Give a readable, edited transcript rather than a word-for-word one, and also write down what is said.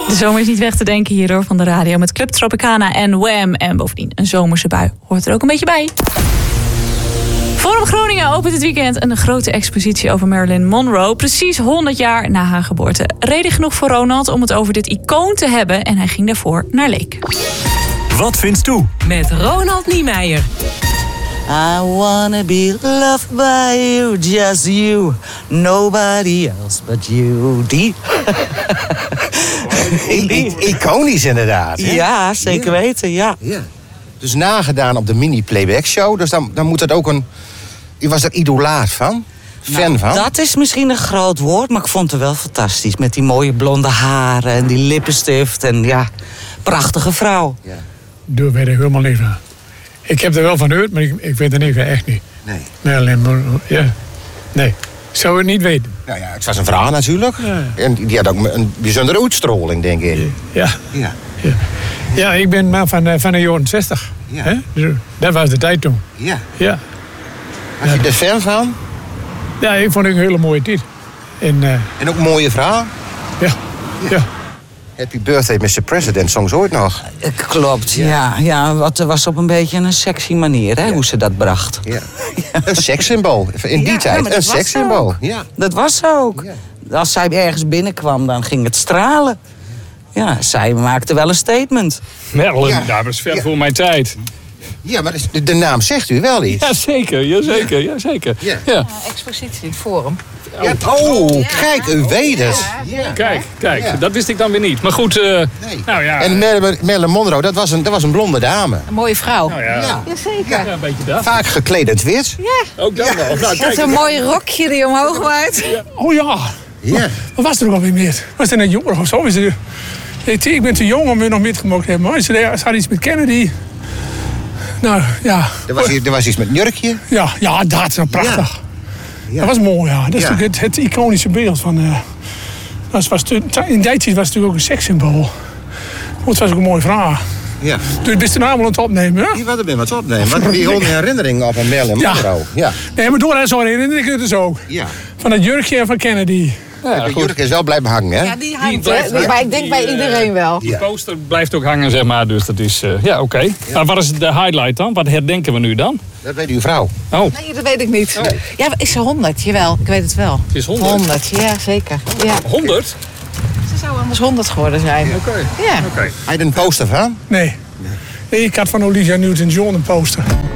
De zomer is niet weg te denken hierdoor van de radio met Club Tropicana en Wham. En bovendien een zomerse bui hoort er ook een beetje bij. Forum Groningen opent dit weekend een grote expositie over Marilyn Monroe. Precies 100 jaar na haar geboorte. Reden genoeg voor Ronald om het over dit icoon te hebben. En hij ging daarvoor naar Leek. Wat vindt toe? Met Ronald Niemeyer. I wanna be loved by you, just you. Nobody else but you. Die. Iconisch inderdaad. Hè? Ja, zeker weten, ja. Dus nagedaan op de mini-playback show. Dus dan moet het ook een... Je was er idolaat van? Fan van? Dat is misschien een groot woord, maar ik vond het wel fantastisch. Met die mooie blonde haren en die lippenstift. En ja, prachtige vrouw. Ja. Daar weet ik helemaal niks van. Ik heb er wel van gehoord, maar ik weet er niks van, echt niet. Nee. Marilyn Monroe, ja. Nee, zou het niet weten. Nou ja, het was een vrouw natuurlijk. Ja. En die had ook een bijzondere uitstraling, denk ik. Ja. Ja. Ja, ik ben maar van de jaren 60. Ja. Hè? Dus dat was de tijd toen. Ja. Ja. Was je er fan van? Ja, ik vond het een hele mooie tijd. En En ook een mooie vrouw? ja. Happy Birthday, Mr. President, zong ze ooit nog. Klopt, ja. Wat was op een beetje een sexy manier, hè, hoe ze dat bracht. Ja. Een sekssymbool. In die Ja, tijd, maar een dat was sekssymbool. ook. Ja. Dat was ze ook. Ja. Als zij ergens binnenkwam, dan ging het stralen. Ja, zij maakte wel een statement. Marilyn, Ja. dat was ver Ja. voor mijn tijd. Ja, maar de naam zegt u wel iets. Jazeker. Ja. Ja. Expositie, Forum. Ja. Oh, kijk, u weet het. Ja. Kijk, Ja. dat wist ik dan weer niet. Maar goed, Nee. nou ja. En Marilyn Monroe, dat was een blonde dame. Een mooie vrouw. Nou ja, Jazeker. ja, een beetje dat. Vaak gekleed in het wit. Ook dan wel. Nou, Met kijk, een mooi rokje die omhoog waait. Oh ja, Ja. wat was er ook alweer meer? Was er net jonger of zo? Ik ben te jong om er nog metgemokt te hebben. Maar ze had iets met Kennedy. Nou, ja. Er was iets met een jurkje. Ja, dat is nou prachtig. Ja. Dat was mooi, ja. Dat is Ja. natuurlijk het iconische beeld van... in die tijd was het natuurlijk ook een sekssymbool. Maar het was ook een mooie vraag. Ja. Dus best een naam aan het opnemen, hè? Die wat er ben wat opnemen. Want die gewoon herinneringen op een Marilyn Ja. Monroe. Ja. Nee, maar door zo'n herinner ik het dus ook. Ja. Van dat jurkje van Kennedy. De jurk is wel blijven hangen, hè? Ja, die hangt, blijft hè? Maar ik denk bij iedereen wel. Die poster blijft ook hangen, zeg maar. Dus dat is, ja, oké. Maar wat is de highlight dan? Wat herdenken we nu dan? Dat weet uw vrouw. Oh, Nee, dat weet ik niet. Ja, is ze 100? Jawel, ik weet het wel. het is 100. 100, ja, zeker. Ja. 100? Ze zou anders 100 geworden zijn. Oké. Ja. Oké. Had je er een poster van? Nee. Ik had van Olivia Newton-John een poster.